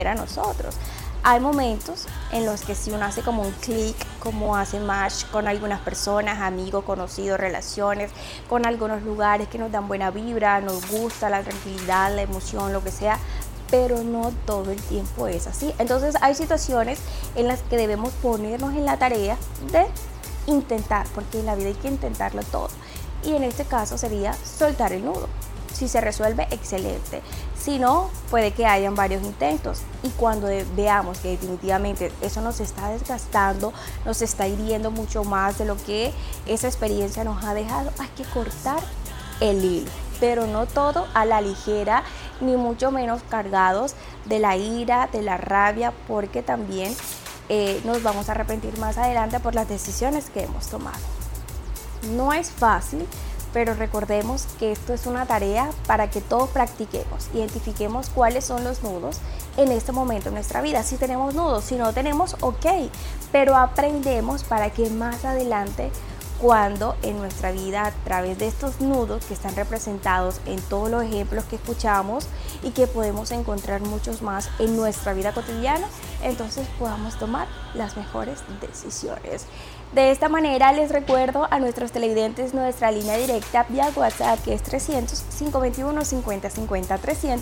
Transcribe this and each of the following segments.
a nosotros. Hay momentos en los que si uno hace como un clic, como hace match con algunas personas, amigos, conocidos, relaciones, con algunos lugares que nos dan buena vibra, nos gusta la tranquilidad, la emoción, lo que sea, pero no todo el tiempo es así. Entonces hay situaciones en las que debemos ponernos en la tarea de intentar, porque en la vida hay que intentarlo todo. Y en este caso sería soltar el nudo. Si se resuelve, excelente. Si no, puede que hayan varios intentos. Y cuando veamos que definitivamente eso nos está desgastando, nos está hiriendo mucho más de lo que esa experiencia nos ha dejado, hay que cortar el hilo. Pero no todo a la ligera, ni mucho menos cargados de la ira, de la rabia, porque también nos vamos a arrepentir más adelante por las decisiones que hemos tomado. No es fácil, pero recordemos que esto es una tarea para que todos practiquemos, identifiquemos cuáles son los nudos en este momento en nuestra vida. Si tenemos nudos, si no tenemos, ok, pero aprendemos para que más adelante, cuando en nuestra vida, a través de estos nudos que están representados en todos los ejemplos que escuchamos y que podemos encontrar muchos más en nuestra vida cotidiana, entonces podamos tomar las mejores decisiones. De esta manera les recuerdo a nuestros televidentes nuestra línea directa vía WhatsApp, que es 300-521-5050.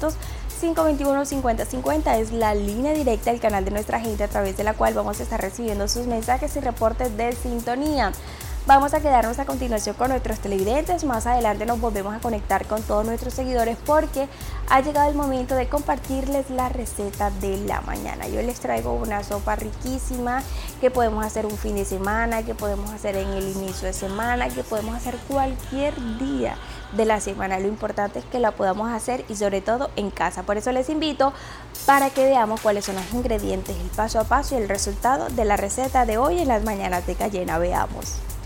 300-521-5050 es la línea directa del canal de nuestra gente, a través de la cual vamos a estar recibiendo sus mensajes y reportes de sintonía. Vamos a quedarnos a continuación con nuestros televidentes. Más adelante nos volvemos a conectar con todos nuestros seguidores, porque ha llegado el momento de compartirles la receta de la mañana. Yo les traigo una sopa riquísima que podemos hacer un fin de semana, que podemos hacer en el inicio de semana, que podemos hacer cualquier día de la semana. Lo importante es que la podamos hacer, y sobre todo en casa. Por eso les invito para que veamos cuáles son los ingredientes, el paso a paso y el resultado de la receta de hoy en las mañanas de Cayena. Veamos.